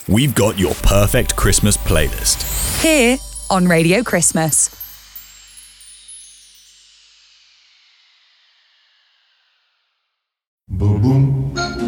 we've got your perfect Christmas playlist. Here on Radio Christmas. Boom, boom.